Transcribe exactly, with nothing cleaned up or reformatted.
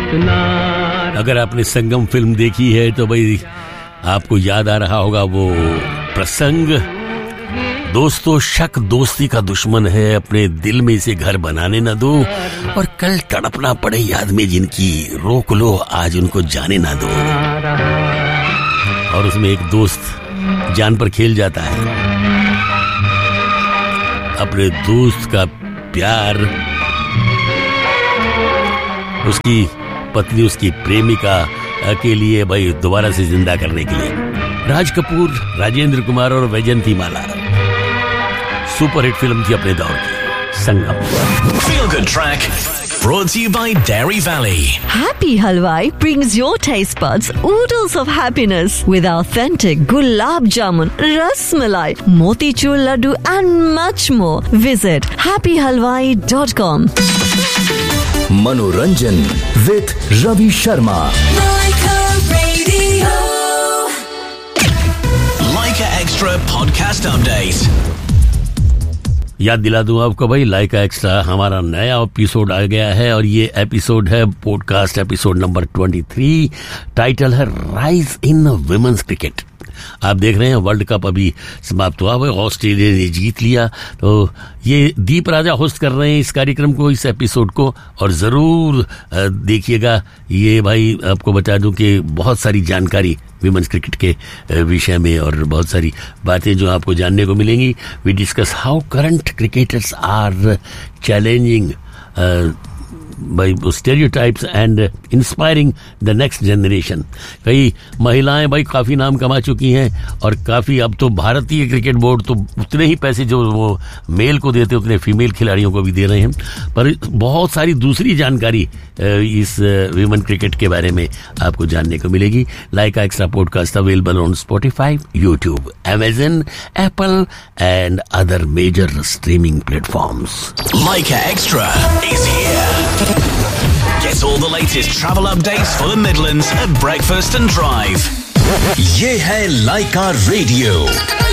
इतना। अगर आपने संगम फिल्म देखी है तो भाई आपको याद आ रहा होगा वो प्रसंग, दोस्तों शक दोस्ती का दुश्मन है, अपने दिल में इसे घर बनाने ना दो, और कल तड़पना पड़े याद में जिनकी, रोक लो आज उनको जाने ना दो। और उसमें एक दोस्त जान पर खेल जाता है, अपने दोस्त का प्यार उसकी पत्नी, उसकी प्रेमिका के लिए भाई दोबारा से जिंदा करने के लिए। राज कपूर, राजेंद्र कुमार और वैजयंती माला, सुपरहिट फिल्म थी अपने दौर की संगम। Feel Good Track brought to you by Dairy Valley. Happy Halwai brings your taste buds oodles of happiness with authentic gulab jamun, ras malai, motichur laddu and much more. Visit happy halwai dot com. Manoranjan with Ravi Sharma. Leica Radio. Leica Extra Podcast Update. याद दिला दूं आपको भाई, लाइका extra हमारा नया episode आ गया है और ये एपिसोड है पॉडकास्ट एपिसोड नंबर तेईस। टाइटल है राइज इन वुमेन्स क्रिकेट। आप देख रहे हैं वर्ल्ड कप अभी समाप्त हुआ है, ऑस्ट्रेलिया ने जीत लिया, तो ये दीप राजा होस्ट कर रहे हैं इस कार्यक्रम को, इस एपिसोड को, और जरूर देखिएगा। ये भाई आपको बता दूं कि बहुत सारी जानकारी विमेंस क्रिकेट के विषय में और बहुत सारी बातें जो आपको जानने को मिलेंगी। We discuss how current cricketers are challenging by stereotypes and inspiring the next generation। कई महिलाएं भाई काफी नाम कमा चुकी हैं और काफी, अब तो भारतीय क्रिकेट बोर्ड तो उतने ही पैसे जो वो मेल को देते उतने फीमेल खिलाड़ियों को भी दे रहे हैं, पर बहुत सारी दूसरी जानकारी इस विमेन क्रिकेट के बारे में आपको जानने को मिलेगी। लाइका extra podcast available on Spotify, YouTube, Amazon, Apple and other major streaming platforms. Leica Extra is here. Get all the latest travel updates for the Midlands at breakfast and drive. ये है लाइका radio.